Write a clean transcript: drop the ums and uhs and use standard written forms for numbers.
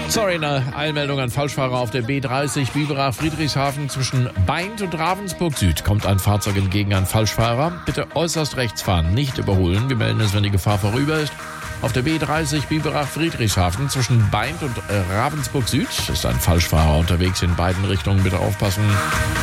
Sorry, eine Eilmeldung an Falschfahrer auf der B30 Biberach-Friedrichshafen zwischen Baindt und Ravensburg Süd. Kommt ein Fahrzeug entgegen an Falschfahrer. Bitte äußerst rechts fahren, nicht überholen. Wir melden es, wenn die Gefahr vorüber ist. Auf der B30 Biberach-Friedrichshafen zwischen Baindt und Ravensburg Süd ist ein Falschfahrer unterwegs in beiden Richtungen. Bitte aufpassen.